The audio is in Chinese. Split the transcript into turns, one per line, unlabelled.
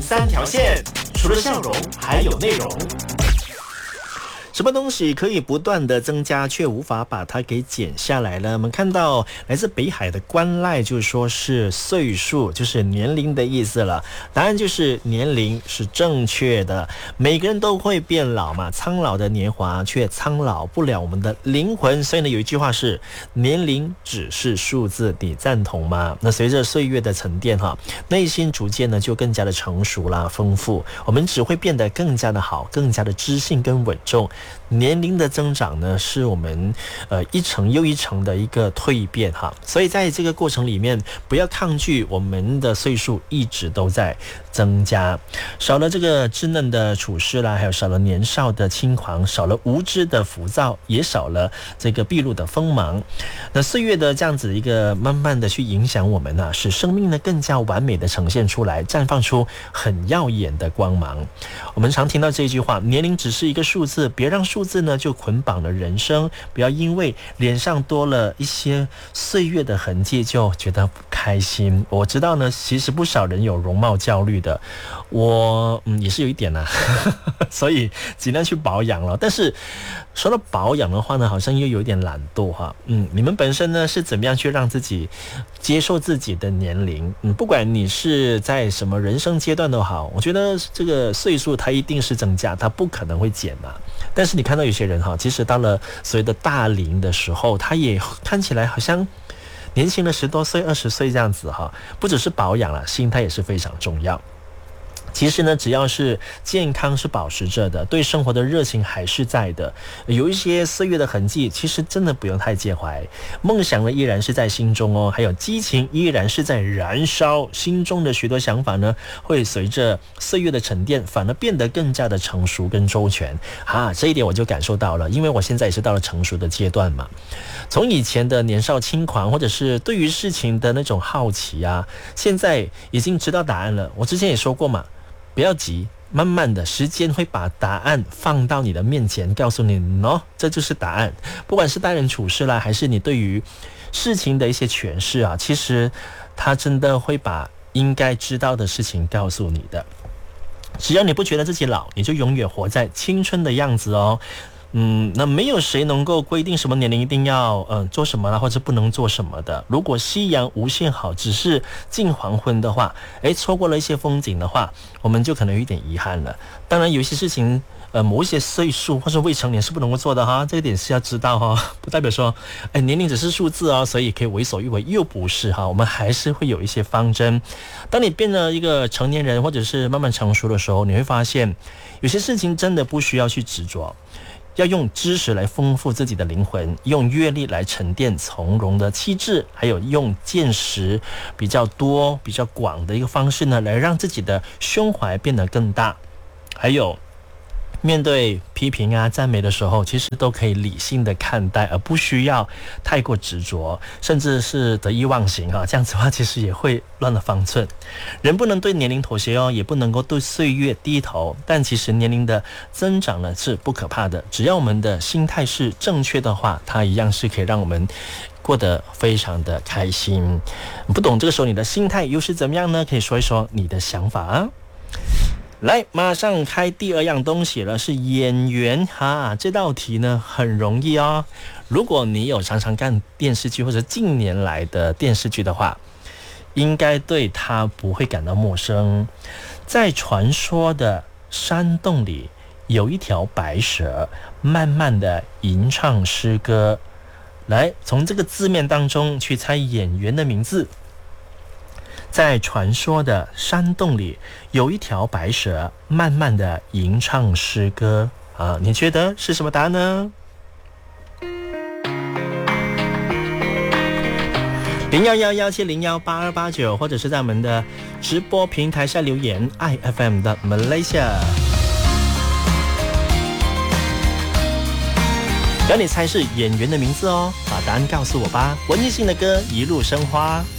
三条线，除了笑容还有内容。什么东西可以不断的增加，却无法把它给减下来呢？我们看到来自北海的关赖就说是岁数，就是年龄的意思了。答案就是年龄是正确的，每个人都会变老嘛，苍老的年华却苍老不了我们的灵魂。所以呢，有一句话是年龄只是数字，你赞同吗？那随着岁月的沉淀内心逐渐呢就更加的成熟啦，丰富，我们只会变得更加的好，更加的知性跟稳重。年龄的增长呢，是我们一层又一层的一个蜕变所以在这个过程里面，不要抗拒我们的岁数一直都在增加，少了这个稚嫩的处事啦，还有少了年少的轻狂，少了无知的浮躁，也少了这个毕露的锋芒。那岁月的这样子一个慢慢的去影响我们使生命呢更加完美的呈现出来，绽放出很耀眼的光芒。我们常听到这句话，年龄只是一个数字，别让数字呢就捆绑了人生，不要因为脸上多了一些岁月的痕迹就觉得不开心。我知道呢，其实不少人有容貌焦虑的，我也是有一点所以尽量去保养了。但是说到保养的话呢，好像又有点懒惰你们本身呢是怎么样去让自己接受自己的年龄？不管你是在什么人生阶段都好，我觉得这个岁数它一定是增加，它不可能会减嘛。但是你看到有些人其实到了所谓的大龄的时候，他也看起来好像年轻了10多岁、20岁这样子不只是保养了，心态也是非常重要。其实呢，只要是健康是保持着的，对生活的热情还是在的，有一些岁月的痕迹，其实真的不用太介怀。梦想呢依然是在心中还有激情依然是在燃烧，心中的许多想法呢，会随着岁月的沉淀，反而变得更加的成熟跟周全这一点我就感受到了，因为我现在也是到了成熟的阶段嘛。从以前的年少轻狂，或者是对于事情的那种好奇现在已经知道答案了。我之前也说过嘛，不要急，慢慢的时间会把答案放到你的面前，告诉你这就是答案。不管是待人处事啦，还是你对于事情的一些诠释其实他真的会把应该知道的事情告诉你的。只要你不觉得自己老，你就永远活在青春的样子那没有谁能够规定什么年龄一定要做什么或者不能做什么的。如果夕阳无限好，只是近黄昏的话，错过了一些风景的话，我们就可能有一点遗憾了。当然有一些事情某一些岁数或是未成年是不能够做的这一点是要知道不代表说年龄只是数字所以可以为所欲为，又不是我们还是会有一些方针。当你变了一个成年人或者是慢慢成熟的时候，你会发现有些事情真的不需要去执着，要用知识来丰富自己的灵魂，用阅历来沉淀从容的气质，还有用见识比较多比较广的一个方式呢，来让自己的胸怀变得更大。还有面对批评赞美的时候，其实都可以理性的看待，而不需要太过执着，甚至是得意忘形这样子的话其实也会乱了方寸。人不能对年龄妥协也不能够对岁月低头，但其实年龄的增长呢是不可怕的，只要我们的心态是正确的话，它一样是可以让我们过得非常的开心。不懂这个时候你的心态又是怎么样呢？可以说一说你的想法来，马上开第二样东西了，是演员这道题呢很容易如果你有常常看电视剧或者近年来的电视剧的话，应该对它不会感到陌生。在传说的山洞里，有一条白蛇慢慢的吟唱诗歌。来，从这个字面当中去猜演员的名字。在传说的山洞里，有一条白蛇慢慢的吟唱诗歌你觉得是什么答案呢？0117018289，或者是在我们的直播平台下留言 IFM 的 Malaysia。要你猜是演员的名字把答案告诉我吧。文艺性的歌一路生花。